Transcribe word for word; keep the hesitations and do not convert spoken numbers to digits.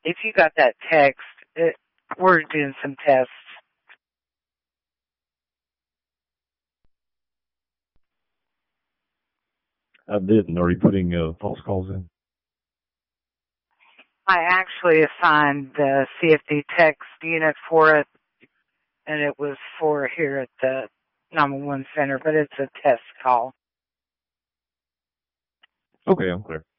if you got that text, it, we're doing some tests. I didn't. Are you putting uh, false calls in? I actually assigned the C F D text unit for it, and it was for here at the nine one one center, but it's a test call. Okay, I'm clear.